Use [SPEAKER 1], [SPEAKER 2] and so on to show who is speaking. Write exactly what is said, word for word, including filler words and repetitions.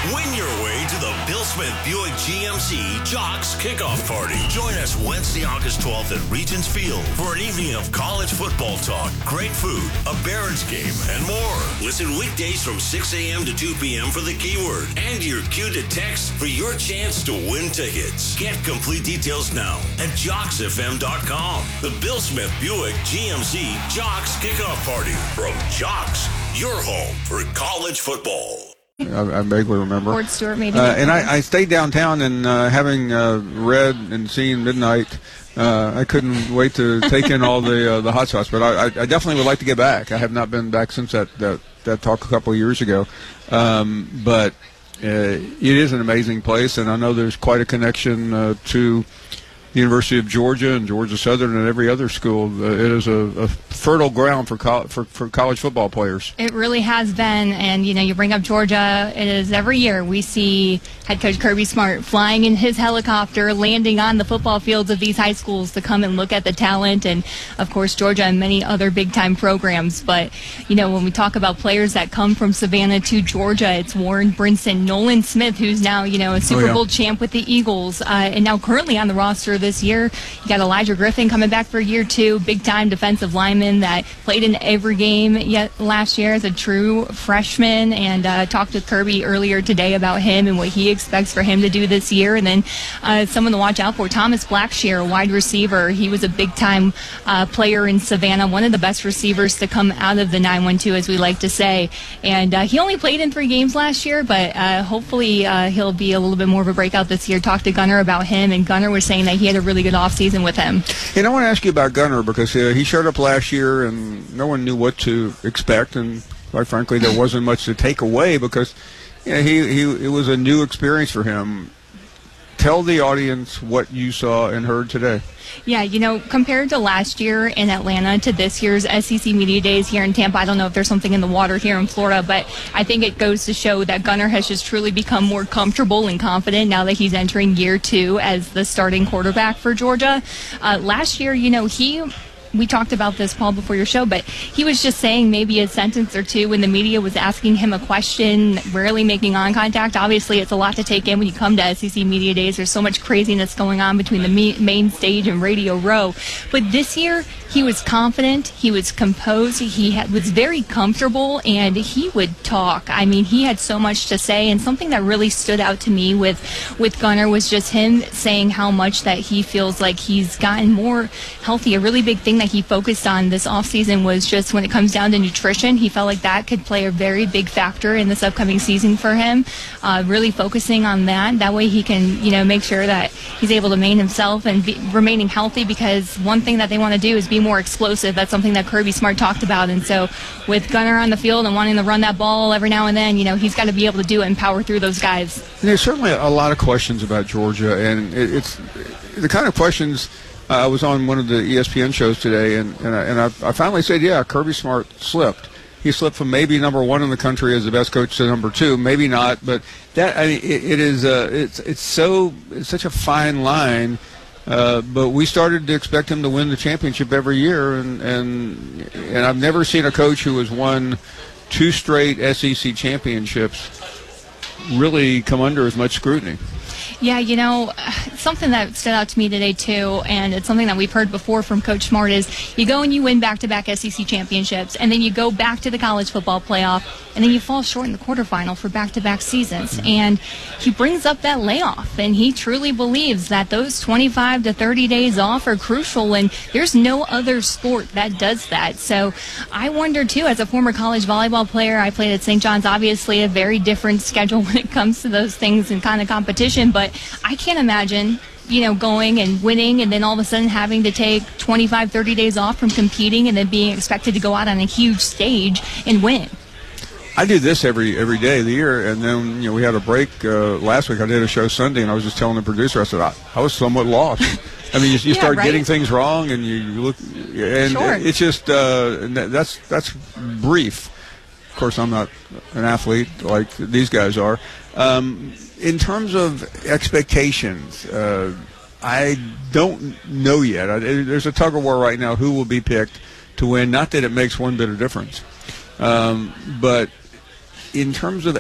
[SPEAKER 1] Win your way to the Bill Smith Buick G M C Jocks Kickoff Party. Join us Wednesday, August twelfth at Regents Field for an evening of college football talk, great food, a Barons game, and more. Listen weekdays from six a.m. to two p.m. for the keyword and your cue to text for your chance to win tickets. Get complete details now at jocks f m dot com. The Bill Smith Buick G M C Jocks Kickoff Party from Jocks, your home for college football.
[SPEAKER 2] I, I vaguely remember.
[SPEAKER 3] Ford Stewart, maybe.
[SPEAKER 2] Uh, and I, I stayed downtown, and uh, having uh, read and seen Midnight, uh, I couldn't wait to take in all the uh, the hot sauce. But I, I definitely would like to get back. I have not been back since that, that, that talk a couple of years ago. Um, but uh, it is an amazing place, and I know there's quite a connection uh, to the University of Georgia and Georgia Southern and every other school. Uh, it is a, a fertile ground for, co- for for college football players.
[SPEAKER 3] It really has been, and you know, you bring up Georgia. It is every year we see head coach Kirby Smart flying in his helicopter, landing on the football fields of these high schools to come and look at the talent, and of course Georgia and many other big-time programs. But you know, when we talk about players that come from Savannah to Georgia, it's Warren Brinson, Nolan Smith, who's now you know a Super oh, yeah. Bowl champ with the Eagles, uh, and now currently on the roster this year. You got Elijah Griffin coming back for year two, big-time defensive lineman that played in every game yet last year as a true freshman, and uh, talked with Kirby earlier today about him and what he expects for him to do this year. And then uh, someone to watch out for, Thomas Blackshear, wide receiver. He was a big-time uh, player in Savannah, one of the best receivers to come out of the nine one two, as we like to say. And uh, he only played in three games last year, but uh, hopefully uh, he'll be a little bit more of a breakout this year. Talked to Gunner about him, and Gunner was saying that he had a really good offseason with him.
[SPEAKER 2] And I want to ask you about Gunner, because uh, he showed up last year and no one knew what to expect, and quite frankly there wasn't much to take away because you know, he, he it was a new experience for him. Tell the audience what you saw and heard today.
[SPEAKER 3] Yeah, you know, compared to last year in Atlanta to this year's S E C Media Days here in Tampa, I don't know if there's something in the water here in Florida, but I think it goes to show that Gunner has just truly become more comfortable and confident now that he's entering year two as the starting quarterback for Georgia. Uh, last year, you know, he... We talked about this, Paul, before your show, but he was just saying maybe a sentence or two when the media was asking him a question, rarely making eye contact. Obviously, it's a lot to take in when you come to S E C Media Days. There's so much craziness going on between the me- main stage and Radio Row. But this year, he was confident, he was composed, he had, was very comfortable, and he would talk. I mean, he had so much to say, and something that really stood out to me with, with Gunner was just him saying how much that he feels like he's gotten more healthy. A really big thing that he focused on this offseason was just when it comes down to nutrition, he felt like that could play a very big factor in this upcoming season for him, uh, really focusing on that. That way he can, you know, make sure that he's able to maintain himself and be, remaining healthy, because one thing that they want to do is be more explosive. That's something that Kirby Smart talked about, and so with Gunner on the field and wanting to run that ball every now and then, you know, he's got to be able to do it and power through those guys.
[SPEAKER 2] And there's certainly a lot of questions about Georgia, and it, it's the kind of questions. Uh, I was on one of the E S P N shows today, and, and, I, and I, I finally said, yeah, Kirby Smart slipped. He slipped from maybe number one in the country as the best coach to number two, maybe not, but that I mean, it, it is uh, it's it's so it's such a fine line. Uh, but we started to expect him to win the championship every year, and and and I've never seen a coach who has won two straight S E C championships really come under as much scrutiny.
[SPEAKER 3] Yeah, you know, something that stood out to me today, too, and it's something that we've heard before from Coach Smart, is you go and you win back-to-back S E C championships, and then you go back to the college football playoff, and then you fall short in the quarterfinal for back-to-back seasons. And he brings up that layoff, and he truly believes that those twenty-five to thirty days off are crucial, and there's no other sport that does that. So I wonder, too, as a former college volleyball player, I played at Saint John's, obviously a very different schedule when it comes to those things and kind of competition, but I can't imagine, you know, going and winning and then all of a sudden having to take twenty-five, thirty days off from competing and then being expected to go out on a huge stage and win.
[SPEAKER 2] I do this every every day of the year, and then you know we had a break uh, last week. I did a show Sunday, and I was just telling the producer, I said I, I was somewhat lost. I mean, you, you
[SPEAKER 3] yeah,
[SPEAKER 2] start
[SPEAKER 3] right?
[SPEAKER 2] getting things wrong, and you, you look, and
[SPEAKER 3] sure.
[SPEAKER 2] it's just uh, and that's that's brief. Of course, I'm not an athlete like these guys are. Um, in terms of expectations, uh, I don't know yet. I, there's a tug of war right now who will be picked to win. Not that it makes one bit of difference, um, but in terms of